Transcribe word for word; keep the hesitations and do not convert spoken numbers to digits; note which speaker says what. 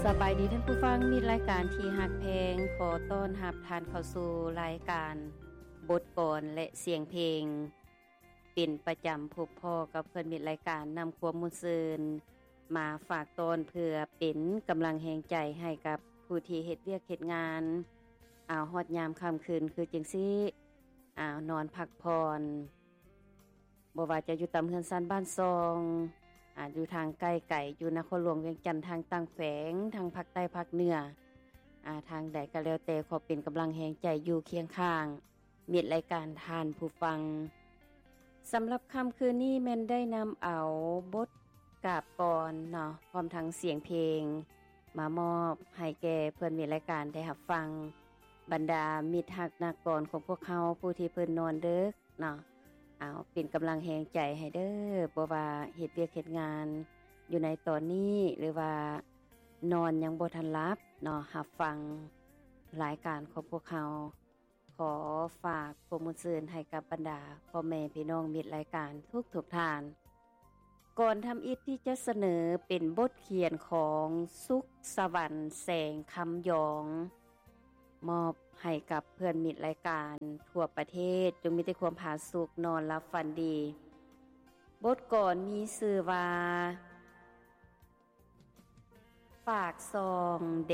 Speaker 1: สบายดีท่านผู้ฟังมีรายการที่ฮักเพลงขอต้อนรับท่านเข้าสู่รายการบทกลอนและเสียงเพลงเป็นประจำพบพ่อกับเพื่อนมิตรรายการนำความมุ่นซื่นมาฝากตอนเพื่อเป็นกำลังแรงใจให้กับผู้ที่เฮ็ดเวียกเฮ็ดงานอ้าวฮอดยามค่ำคืนคือจังซี่อ้าวนอนพักผ่อนบ่ว่าจะอยู่ตามเฮือนซ่านบ้านซองอ่าอยู่ทางใกล้ไก่อยู่นครหลวงเวียงจันทน์ทางต่างแฝงทางภาคใต้ภาคเหนืออ่าทางใดก็แล้วแต่ขอเป็นกำลังแรงใจอยู่เคียงข้างมิตรรายการทานผู้ฟังสำหรับค่ำคืนนี้แม่นได้นำเอาบทกาบกรเนาะพร้อมทั้งเสียงเพลงมามอบให้แก่เพื่อนมิตรรายการได้รับฟังบรรดามิตรฮักนักกรของพวกเขาผู้ที่เพิ่นนอนดึกเนาะเอาเป็นกำลังแรงใจให้เด้อบ่ว่าเฮ็ดเวียกเฮ็ดงานอยู่ในตอนนี้หรือว่านอนยังบ่ทันหลับเนาะรับฟังรายการของพวกเขาขอฝากโปรโมชั่นให้กับบรรดาพ่อแม่พี่น้องมิตรรายการทุกๆท่านก่อนทำอิฐที่จะเสนอเป็นบทเขียนของสุขสวรรค์แสงคำยองมอบให้กับเพื่อนมิตรรายการทั่วประเทศจงมีแต่ความผาสุกนอนหลับฝันดีบทก่อนมีชื่อว่าฝากซองแด